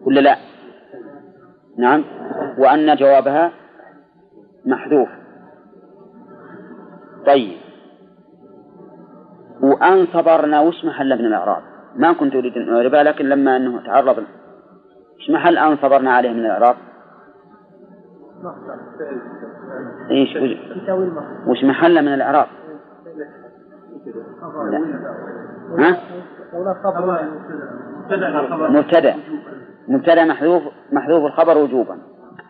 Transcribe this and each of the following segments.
ولا لا؟ نعم. وأن جوابها محذوف. طيب، وأن صبرنا وش محل من الإعراب؟ ما كنت أريد أن أعربها، لكن لما أنه تعرض وش محل أن صبرنا عليه من الإعراب؟ إيش وش محل من الإعراب؟ ها؟ مبتدأ محذوف الخبر وجوبا.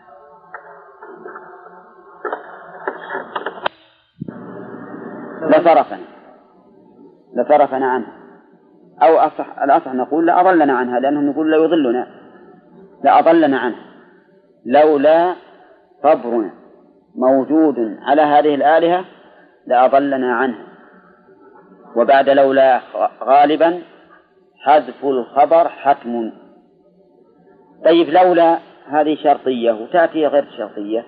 لصرفنا عنه، أو الأصح نقول لأضلنا عنها، لأنهم يقول لا يضلنا، لأضلنا عنه لولا صبرنا موجود على هذه الآلهة لأضلنا عنه. وبعد لولا غالبا حذف الخبر حتم. طيب، لولا هذه شرطية وتأتي غير شرطية،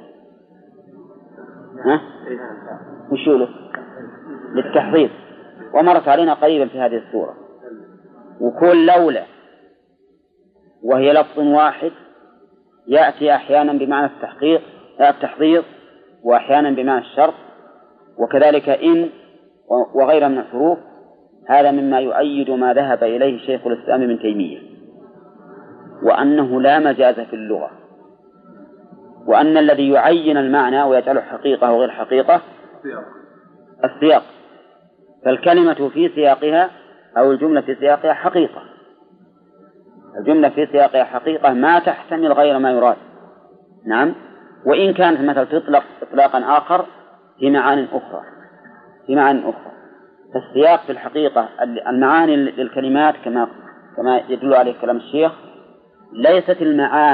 ها؟ وشو له؟ للتحضير، ومرت علينا قريبا في هذه السورة. وكل لولا وهي لفظ واحد يأتي أحيانا بمعنى التحضير وأحيانا بمعنى الشرط، وكذلك إن وغيرها من الحروف. هذا مما يؤيد ما ذهب إليه شيخ الإسلام ابن تيمية، وأنه لا مجاز في اللغة، وأن الذي يعين المعنى ويجعله حقيقة أو غير حقيقة السياق. فالكلمة في سياقها أو الجملة في سياقها حقيقة، الجملة في سياقها حقيقة ما تحتمل غير ما يراد. نعم. وإن كانت مثل تطلق إطلاقا آخر في معاني أخرى. فالسياق في الحقيقة المعاني للكلمات كما يدل عليه كلام الشيخ ليست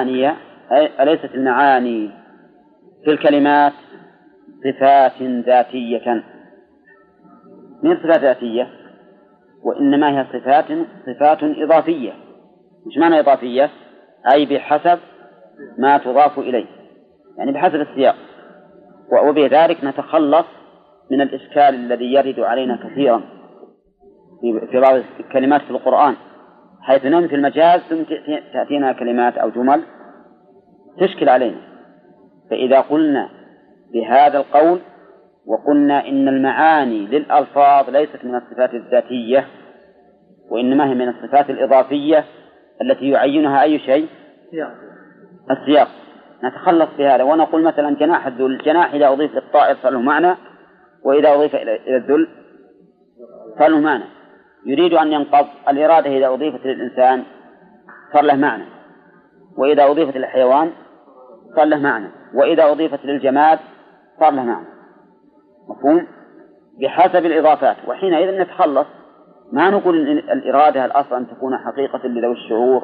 المعاني في الكلمات صفات ذاتية، من صفات ذاتية، وإنما هي صفات إضافية. مش معنى إضافية؟ أي بحسب ما تضاف إليه، يعني بحسب السياق. وبذلك نتخلص من الإشكال الذي يرد علينا كثيرا في بعض الكلمات في القرآن، حيث ننفي المجاز ثم تأتينا كلمات أو جمل تشكل علينا. فإذا قلنا بهذا القول وقلنا إن المعاني للألفاظ ليست من الصفات الذاتية، وإنما هي من الصفات الإضافية التي يعينها أي شيء؟ السياق. نتخلص بهذا ونقول مثلا جناح الذل، الجناح إذا أضيف للطائر فله معنى، وإذا أضيف إلى الذل فله معنى. يريد أن ينقض الإرادة إذا أضيفت للإنسان صار له معنى، وإذا أضيفت للحيوان صار له معنى، وإذا أضيفت للجماد صار له معنى. مفهوم؟ بحسب الإضافات. وحينئذ نتخلص، ما نقول إن الإرادة الأصل أن تكون حقيقة لذوي الشعور،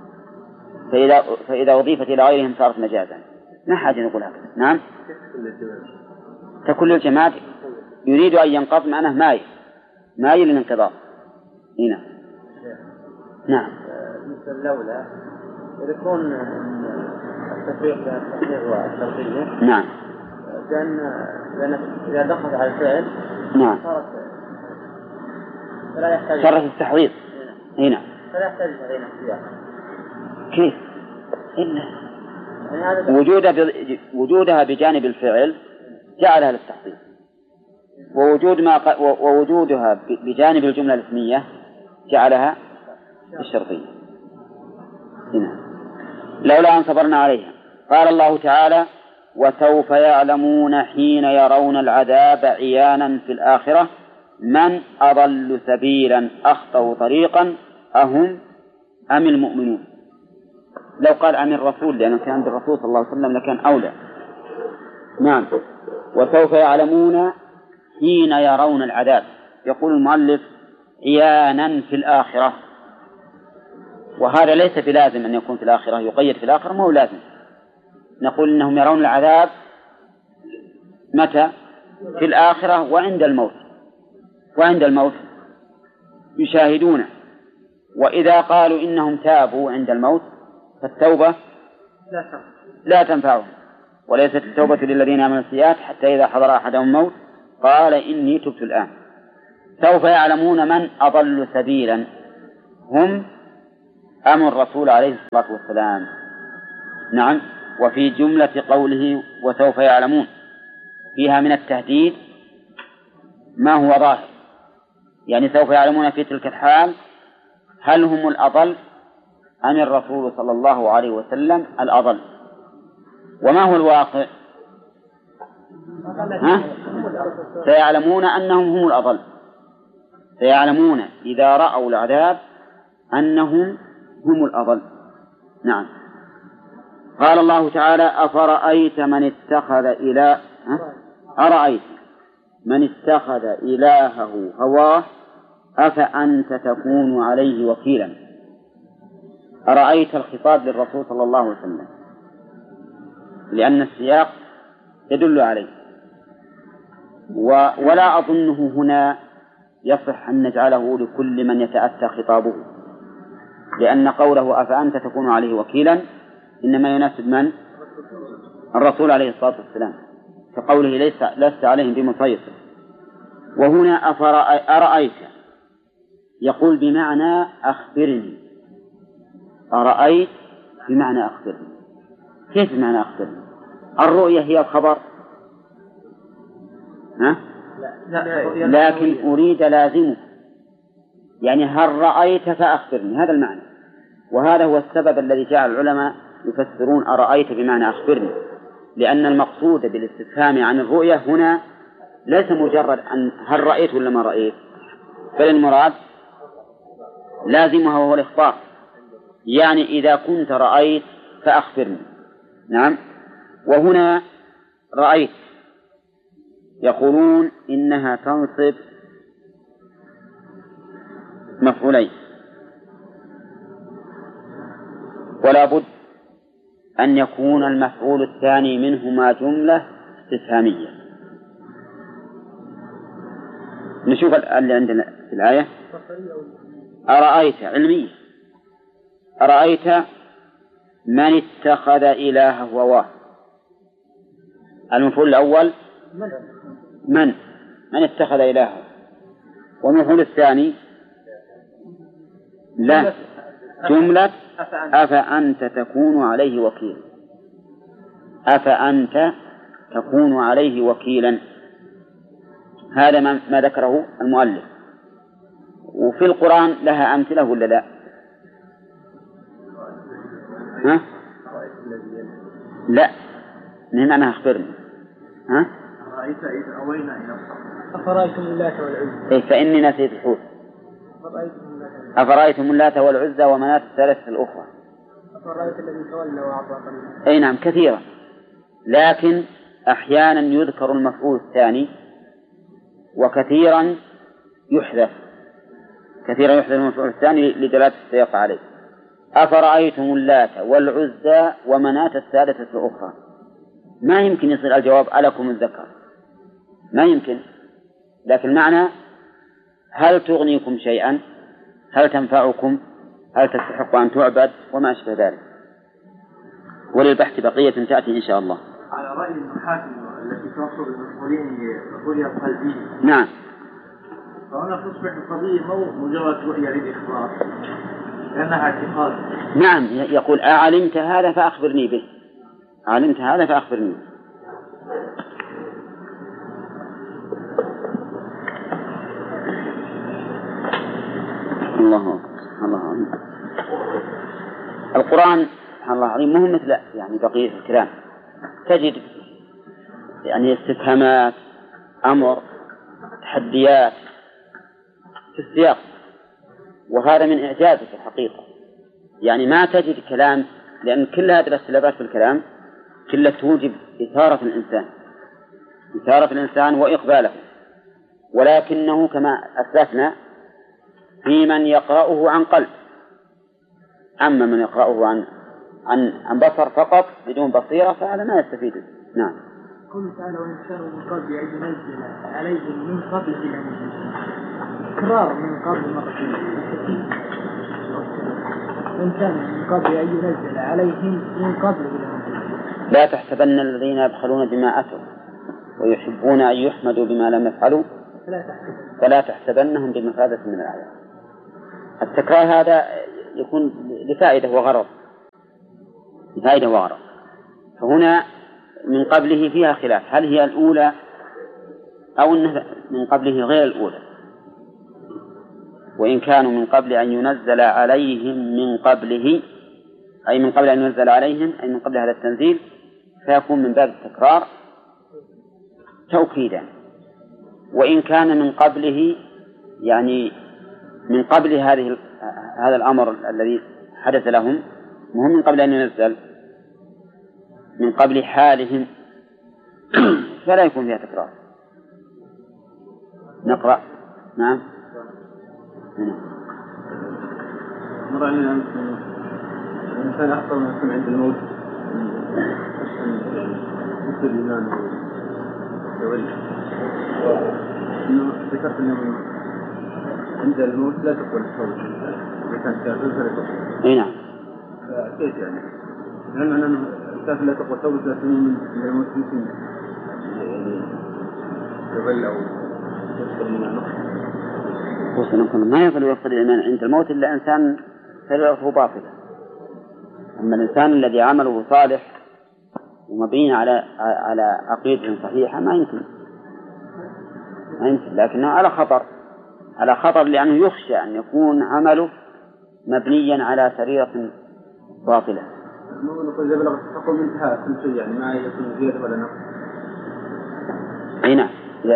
فإذا أضيفت إلى غيرهم صارت مجازا. ما حاجة نقول هكذا. نعم. ككل الجماد يريد أن ينقض معناه مايل للانقضاض. هنا. نعم. مثل لولا يكون التفريق بين التحقيق والشرطية. نعم. لأن إذا دخلت على الفعل نعم فلا يحتاج شرط التحضير. هنا فلا يحتاج إلى السياق. كيف؟ إلا وجودها بجانب الفعل جعلها للتحضير، ووجودها بجانب الجملة الاسمية جعلها الشرطية. هنا لولا أن صبرنا عليها. قال الله تعالى: وسوف يعلمون حين يرون العذاب عيانا في الآخرة من أضل سبيلا أخطأ طريقا أهم أم المؤمنون. لو قال عن الرسول لأنه كان عند الرسول صلى الله عليه وسلم لكان أولى. نعم. وسوف يعلمون حين يرون العذاب. يقول المؤلف عيانا في الآخرة، وهذا ليس بلازم أن يكون في الآخرة، يقيد في الآخرة، ما هو لازم. نقول إنهم يرون العذاب متى؟ في الآخرة وعند الموت يشاهدونه. وإذا قالوا إنهم تابوا عند الموت فالتوبة لا تنفعهم، وليست التوبة للذين عملوا السيئات حتى إذا حضر أحدهم الموت قال إني تبت الآن. سوف يعلمون من أضل سبيلا هم أم الرسول عليه الصلاة والسلام؟ نعم. وفي جملة قوله وسوف يعلمون فيها من التهديد ما هو ظاهر، يعني سوف يعلمون في تلك الحال هل هم الأضل أم الرسول صلى الله عليه وسلم الأضل. وما هو الواقع؟ سيعلمون أنهم هم الأضل، سيعلمون إذا رأوا العذاب أنهم هم الأضل. نعم. قال الله تعالى أفرأيت من اتخذ أرأيت من اتخذ إلهه هواه أفأنت تكون عليه وكيلا. أرأيت الخطاب للرسول صلى الله عليه وسلم لأن السياق يدل عليه، ولا أظنه هنا يصح أن نجعله لكل من يتأتى خطابه، لأن قوله أفأنت تكون عليه وكيلا إنما يناسب من؟ الرسول عليه الصلاة والسلام، كقوله لست عليهم بمسيطر. وهنا أرأيت يقول بمعنى أخبرني، أرأيت بمعنى أخبرني. كيف بمعنى أخبرني؟ الرؤية هي الخبر، لكن أريد لازمه، يعني هل رأيت فأخبرني، هذا المعنى. وهذا هو السبب الذي جعل العلماء يفسرون أرأيت بمعنى أخبرني، لأن المقصود بالاستفهام عن الرؤية هنا ليس مجرد أن هل رأيت ولا ما رأيت، بل المراد لازمها وهو الإخبار، يعني إذا كنت رأيت فأخبرني. نعم. وهنا رأيت يقولون إنها تنصب مفعولين، ولا بد أن يكون المفعول الثاني منهما جملة استفهامية. نشوف اللي عندنا في الآية. أرأيت علمية، أرأيت من اتخذ إلهه هواه. المفعول الأول من اتخذ إلهه، والمفعول الثاني لا جملة أفأنت تكون عليه وكيلا. أفأنت تكون عليه وكيلا، هذا ما ذكره المؤلف. وفي القرآن لها أمثلة ولا لا؟ ها؟ لا، من أنا أخبرني. ها؟ أرأيت إذا أوينا إلى أفرأيتم اللات والعزى. إيه، فإني نسيت الحوت. أفرأيتم اللات والعزى ومناة الثالثة الأخرى. أفرأيت الذي تولى وأعطى قليلا. أي نعم، كثيرا، لكن أحيانا يذكر المفعول الثاني وكثيرا يحذف، كثيرا يحذف المفعول الثاني لدلالة السياق عليه. أفرأيتم اللات والعزى ومناة الثالثة الأخرى، ما يمكن يصير الجواب ألكم الذكر، ما يمكن، لكن معنى هل تغنيكم شيئا، هل تنفعكم، هل تستحق أن تعبد، وما أشبه ذلك. وللبحث بقية تأتي إن شاء الله. على رأي المحاكم التي توصل المسؤولين رؤية قلبية. نعم. فهنا تصبح القضية مو مجرد رؤية للإخبار، لأنها اعتقاد. نعم، يقول أعلمت هذا فأخبرني به، علمت هذا فأخبرني به. الله الله. القرآن سبحان الله العظيم مو مثل يعني بقية الكلام، تجد يعني استفهامات، أمر، تحديات في السياق، وهذا من إعجازه في الحقيقة. يعني ما تجد كلام، لأن كل هذه الاختلافات في الكلام كلها توجب إثارة الإنسان وإقباله، ولكنه كما أسلفنا في من يقرأه عن قلب، أما من يقرأه عن بصر فقط بدون بصيرة فهذا ما يستفيد. نعم. قل تعالى وإن كانوا من قبل أن ينزل عليهم من قبل إقرار من قبل مرتين، وإن كان من قبل أن ينزل عليهم من قبل. لا تحسبن الذين يبخلون بما أتوا ويحبون أن يحمدوا بما لم يفعلوا فلا تحسبنهم بمفازة من العذاب. التكرار هذا يكون لفائدة وغرض، لفائدة وغرض. فهنا من قبله فيها خلاف، هل هي الأولى أو أنها من قبله غير الأولى. وإن كانوا من قبل أن ينزل عليهم من قبله، أي من قبل أن ينزل عليهم، أي من قبل هذا التنزيل، فيكون من باب التكرار توكيدا. وإن كان من قبله يعني من قبل هذا الأمر الذي حدث لهم، مهم من قبل أن ينزل، من قبل حالهم، فلا يكون فيها تكرار. نقرأ. نعم. مر علينا الإنسان أخطر ما يكون عند الموت مثل الإيمان والتولي. ذكرت أنه عند الموت لا تقبل التوبة إذا كان كافر فلا تقبل. أي نعم. فكيف يعني؟ هل معنى أنه الكافر لا تقبل التوبة لكن من الموت يمكن يتولى أو يفقد الإيمان؟ ما يقبل يفقد الإيمان عند الموت إلا إنسان سريرته باطلة. أما الإنسان الذي عمله صالح ومبين على عقيدة صحيحة ما يمكن، لكنه على خطر لأنه يخشى أن يكون عمله مبنيا على سريرة باطلة. نقول إذا بلغ التحكم انتهى كل شيء، يعني ما يكون زيادة ولا نقص. أي نعم.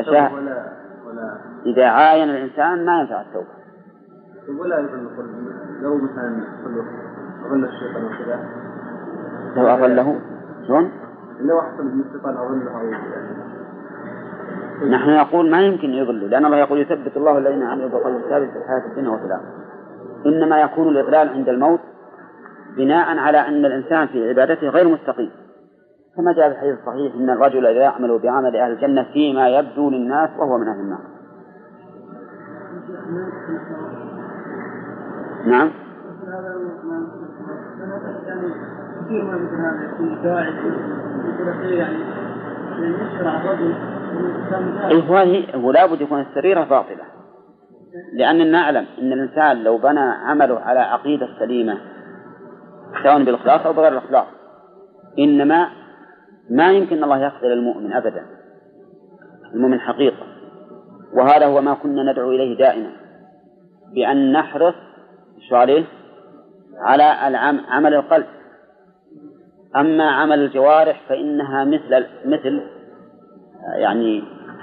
إذا عاين الإنسان ما ينفع التوبة. ولا يقول لو مثلا أظل الشيطان وكذا، لو أظله شلون؟ لو أحسن من الشيطان أظله أو نحن نقول ما يمكن يضل، لأن الله يقول يثبت الله الذين آمنوا بالقول الثابت في الحياة الدنيا وفي الآخرة. إنما يكون الإضلال عند الموت بناء على أن الإنسان في عبادته غير مستقيم، كما جاء في الحديث الصحيح إن الرجل إذا يعمل بعمل أهل الجنة فيما يبدو للناس وهو من أهل النار. نعم. ولا بد يكون السريرة باطلة، لأننا نعلم أن الإنسان لو بنى عمله على عقيدة سليمة سواء بالإخلاص أو بغير الإخلاص، إنما ما يمكن الله يقبل المؤمن أبدا، المؤمن حقيقة. وهذا هو ما كنا ندعو إليه دائما، بأن نحرص على عمل القلب. أما عمل الجوارح فإنها مثل يعني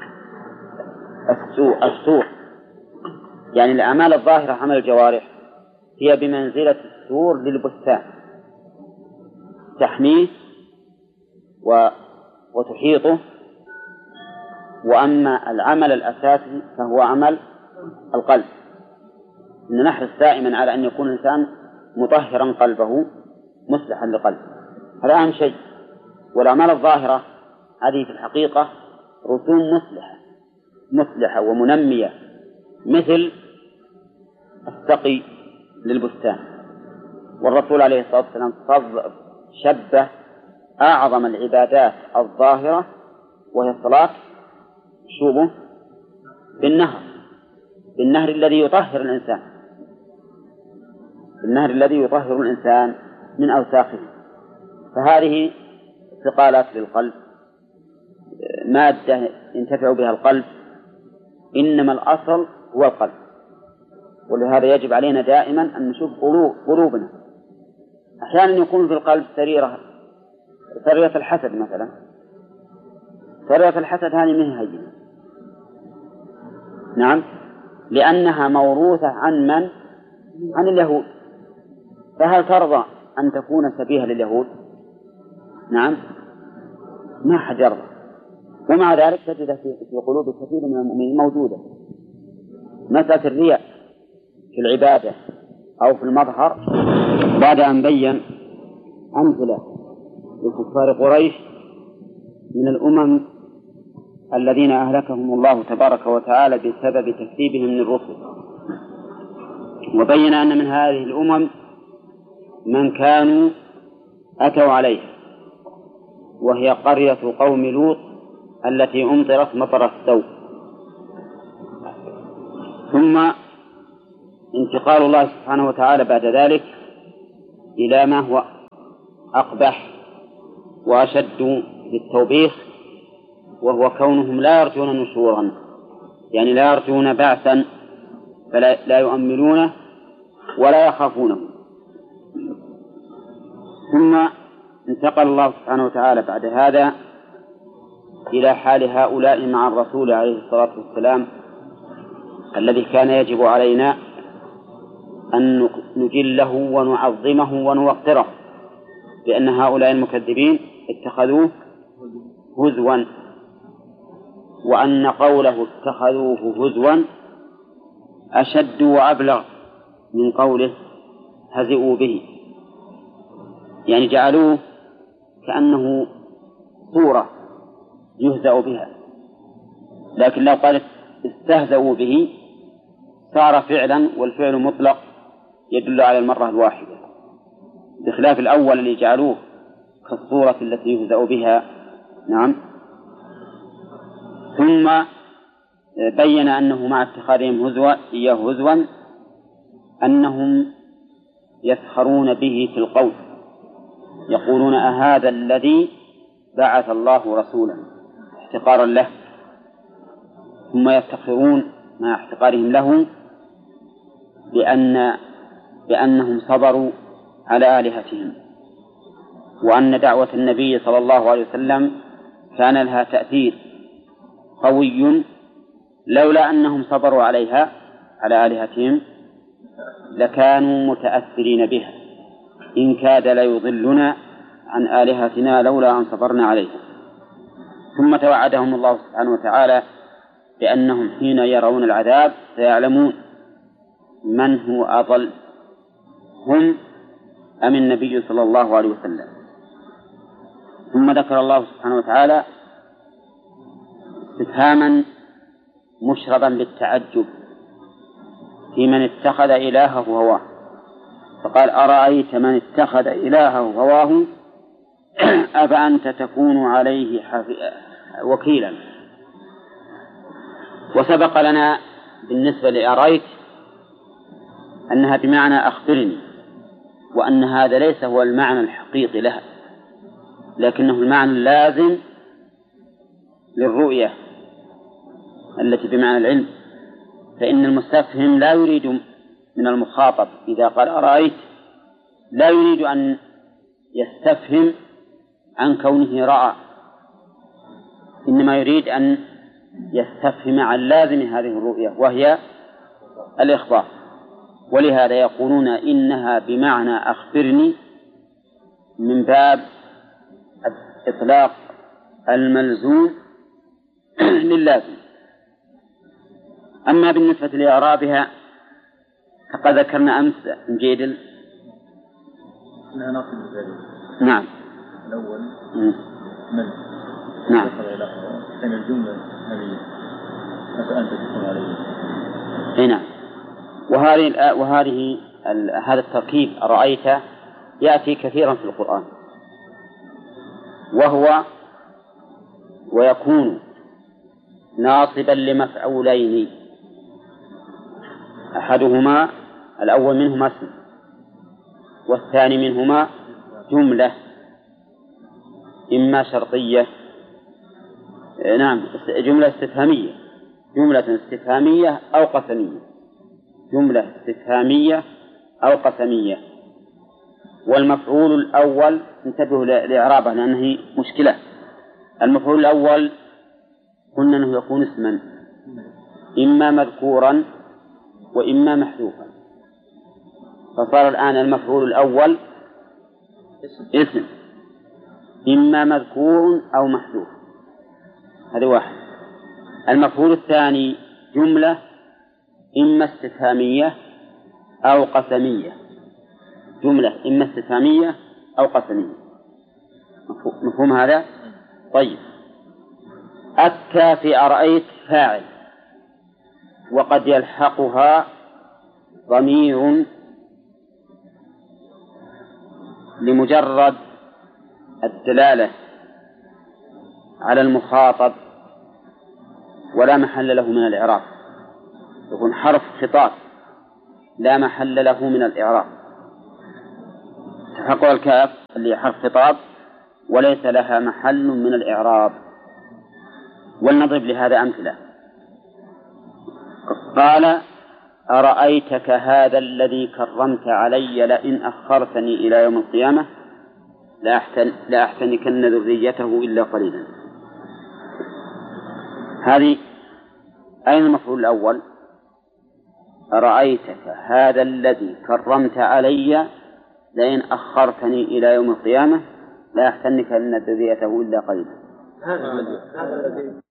السور، يعني الأعمال الظاهرة عمل الجوارح هي بمنزلة السور للبستان، تحميه وتحيطه. وأما العمل الأساسي فهو عمل القلب، إن نحرص دائما على أن يكون الإنسان مطهرا قلبه مصلحا لقلبه، هذا أهم شيء. والأعمال الظاهرة هذه في الحقيقة رسوم مصلحة ومنمية، مثل السقي للبستان. والرسول عليه الصلاة والسلام شبه أعظم العبادات الظاهرة وهي الصلاة شوبه بالنهر الذي يطهر الإنسان من أوساخه. فهذه ثقالات للقلب، مادة ينتفع بها القلب، إنما الأصل هو القلب. ولهذا يجب علينا دائما أن نشوف قلوبنا. أحيانا يكون في القلب سريرة الحسد مثلا. سريرة الحسد هذه منها هينة، نعم، لأنها موروثة عن اليهود. فهل ترضى أن تكون سبيها لليهود؟ نعم، ما حد يرضى. ومع ذلك تجد في قلوب كثير من المؤمنين موجودة مسألة الرياء في العبادة أو في المظهر، بعد أن بين أمثلة لكفار قريش من الأمم الذين أهلكهم الله تبارك وتعالى بسبب تكذيبهم للرسل. وبين أن من هذه الأمم من كانوا أتوا عليه، وهي قرية قوم لوط التي أمطرت مطر السوء. ثم انتقال الله سبحانه وتعالى بعد ذلك إلى ما هو أقبح وأشد للتوبيخ، وهو كونهم لا يرجون نشورا، يعني لا يرجون بعثا، فلا يؤملونه ولا يخافونه. ثم انتقل الله سبحانه وتعالى بعد هذا إلى حال هؤلاء مع الرسول عليه الصلاة والسلام، الذي كان يجب علينا أن نجله ونعظمه ونوقره، لأن هؤلاء المكذبين اتخذوه هزوا، وأن قوله اتخذوه هزوا أشد وأبلغ من قوله هزئوا به، يعني جعلوه كأنه صورة يهزأ بها، لكن لو قالت استهزأوا به صار فعلا، والفعل مطلق يدل على المرة الواحدة، بخلاف الأول اللي جعلوه كالصورة التي يهزأ بها. نعم. ثم بين أنه مع اتخاذهم هزوا أنهم يسخرون به في القول، يقولون أهذا الذي بعث الله رسولا احتقارا له، ثم يفتخرون مع احتقارهم له بأنهم صبروا على آلهتهم، وأن دعوة النبي صلى الله عليه وسلم كان لها تأثير قوي، لولا أنهم صبروا عليها على آلهتهم لكانوا متأثرين بها، إن كاد ليضلنا عن آلهتنا لولا أن صبرنا عليها. ثم توعدهم الله سبحانه وتعالى بأنهم حين يرون العذاب سيعلمون من هو أضل، هم أم النبي صلى الله عليه وسلم. ثم ذكر الله سبحانه وتعالى استفهاما مشربا بالتعجب في من اتخذ إلهه هواه، فقال أرأيت من اتخذ إلهه هواه أفأنت تكون عليه وكيلا. وسبق لنا بالنسبة لأرأيت أنها بمعنى أخبرني، وأن هذا ليس هو المعنى الحقيقي لها، لكنه المعنى اللازم للرؤية التي بمعنى العلم، فإن المستفهم لا يريد من المخاطب إذا قال أرأيت لا يريد أن يستفهم عن كونه رأى، إنما يريد أن يستفهم عن لازم هذه الرؤية وهي الإخبار. ولهذا يقولون إنها بمعنى أخبرني من باب إطلاق الملزوم للازم. أما بالنسبة لإعرابها فقد ذكرنا أمس جيدل. نعم. الأول من نعم. كان الجملة هذه أفأنت تكون عليه. نعم. وهذه هذا التركيب أرأيت يأتي كثيرا في القرآن، ويكون ناصبا لمفعولين، أحدهما الأول منهما اسم، والثاني منهما جملة إما شرطية، نعم جملة استفهامية أو قسمية، جملة استفهامية أو قسمية. والمفعول الأول انتبهوا لإعرابه لأنه مشكلة. المفعول الأول قلنا أنه يكون اسما إما مذكورا وإما محذوفا، فصار الآن المفعول الأول اسم إما مذكور أو محذوف، هذا واحد. المفعول الثاني جملة إما استفهامية أو قسمية، جملة إما استفهامية أو قسمية. مفهوم هذا؟ طيب. أتى في أرأيت فاعل، وقد يلحقها ضمير لمجرد الدلالة على المخاطب ولا محل له من الإعراب، يكون حرف خطاب لا محل له من الإعراب. تحقق الكاف اللي حرف خطاب وليس لها محل من الإعراب. ولنضرب لهذا أمثلة. قال أرأيتك هذا الذي كرمت علي لئن أخرتني إلى يوم القيامة لأحتنكن ذريته إلا قليلا. هذه أين المفعول الأول؟ أرأيتك هذا الذي كرمت علي لئن أخرتني إلى يوم القيامة لأحتنكن ذريته إلا قليلا. هذا الذي